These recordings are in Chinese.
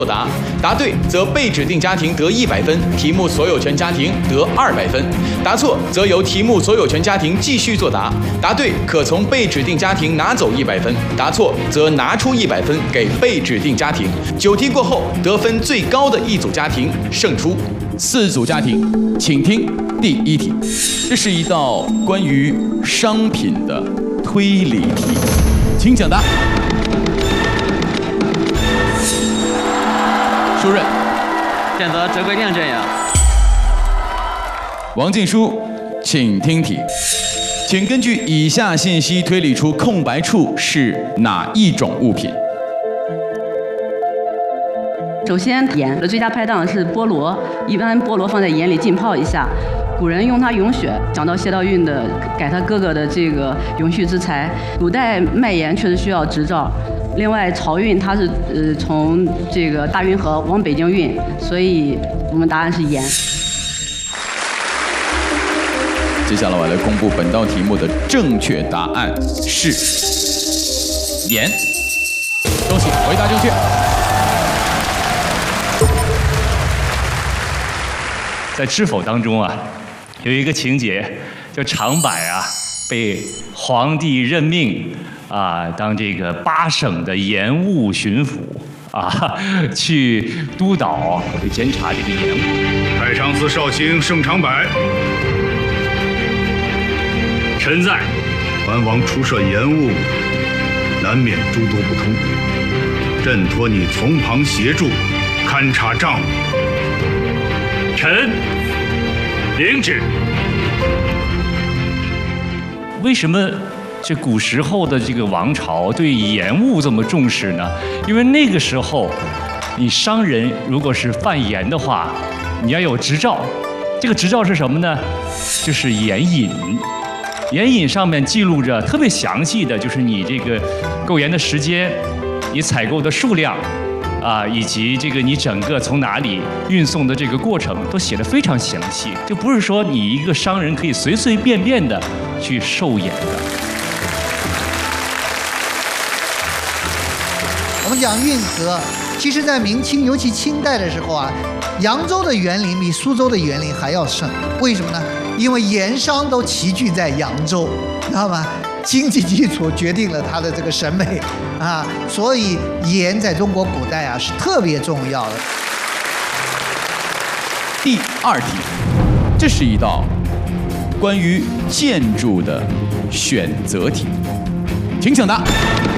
作答，答对则被指定家庭得100分，题目所有权家庭得200分；答错则由题目所有权家庭继续作答。答对可从被指定家庭拿走100分，答错则拿出100分给被指定家庭。9题过后，得分最高的一组家庭胜出。4组家庭，请听第1题，这是一道关于商品的推理题，请讲答。舒润， 选择折桂店阵营。 王静书，请听题，请根据以下信息推理出空白处是哪一种物品？ 首先，盐的最佳拍档是菠萝，一般菠萝放在盐里浸泡一下。古人用它咏雪，讲到谢道韫的改他哥哥的这个永续之才。古代卖盐确实需要执照。另外，漕运它是从这个大运河往北京运，所以我们答案是盐。 接下来我来公布本道题目的正确答案是盐。恭喜，回答正确。 在《知否》当中啊，有一个情节，就长柏啊被皇帝任命啊当这个8省的盐务巡抚啊，去督导去检查这个盐务。 太上寺少卿盛长柏， 臣在。 藩王出设盐务，难免诸多不通，朕托你从旁协助，勘察账务。 臣领旨。为什么这古时候的这个王朝对盐务这么重视呢？因为那个时候，你商人如果是贩盐的话，你要有执照。这个执照是什么呢？就是盐引。盐引上面记录着特别详细的，就是你这个购盐的时间，你采购的数量。以及这个你整个从哪里运送的这个过程都写得非常详细，就不是说你一个商人可以随随便便的去售盐的。 我们讲运河，其实在明清，尤其清代的时候啊，扬州的园林比苏州的园林还要盛。为什么呢？因为盐商都齐聚在扬州，知道吗？经济基础决定了他的这个审美啊，所以盐在中国古代啊是特别重要的。 第2题，这是一道关于建筑的选择题，请抢答。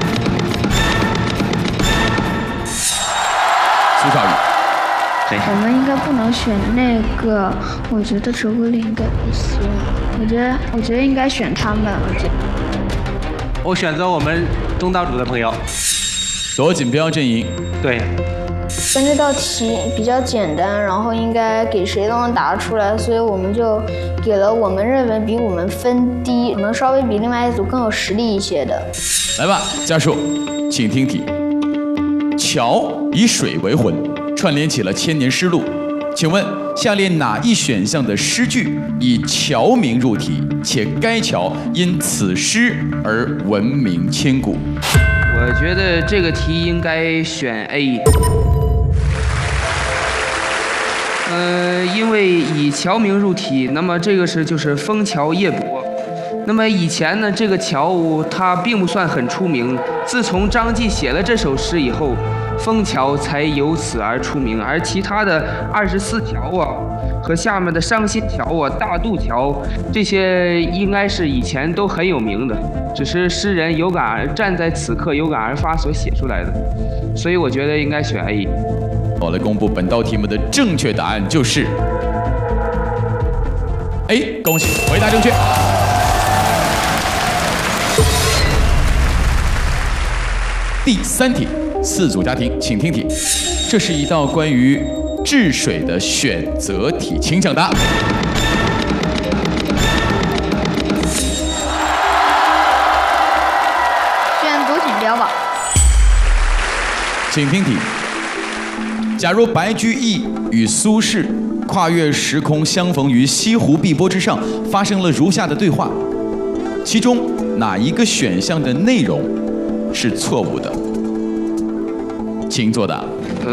苏少宇， 我们应该不能选那个，我觉得折桂林应该不行，我觉得应该选他们， 我选择我们东道主的朋友。 左锦标阵营。 对。 跟这道题比较简单，然后应该给谁都能答出来，所以我们就给了我们认为比我们分低，可能稍微比另外一组更有实力一些的。 来吧，家属，请听题。桥以水为魂，串联起了千年诗路。请问下列哪一选项的诗句以桥名入题，且该桥因此诗而闻名千古？ 我觉得这个题应该选 A。因为以桥名入题，那么这个就是枫桥夜泊。那么以前呢，这个桥它并不算很出名。自从张继写了这首诗以后，枫桥才由此而出名，而其他的24桥啊，和下面的上新桥啊、大渡桥这些，应该是以前都很有名的，只是诗人有感而站在此刻有感而发所写出来的，所以我觉得应该选 A。 我来公布本道题目的正确答案就是 A， 恭喜，回答正确。第3题，4组家庭，请听题。这是一道关于治水的选择题，请抢答。 选左锦标吧。 请听题。假如白居易与苏轼跨越时空相逢于西湖碧波之上，发生了如下的对话，其中哪一个选项的内容是错误的？请作答。